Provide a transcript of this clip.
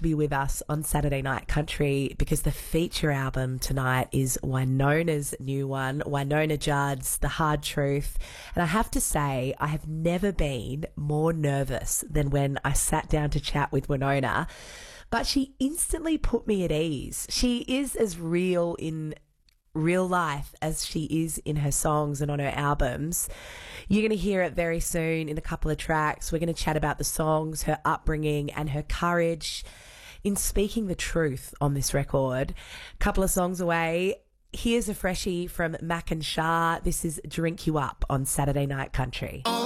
to be with us on Saturday Night Country because the feature album tonight is Wynona's new one, Wynona Judd's The Hard Truth. And I have to say, I have never been more nervous than when I sat down to chat with Wynona, but she instantly put me at ease. She is as real in real life as she is in her songs and on her albums. You're going to hear it very soon in a couple of tracks. We're going to chat about the songs, her upbringing and her courage in speaking the truth on this record. A couple of songs away. Here's a freshie from Mac and Shah. This is Drink You Up on Saturday Night Country.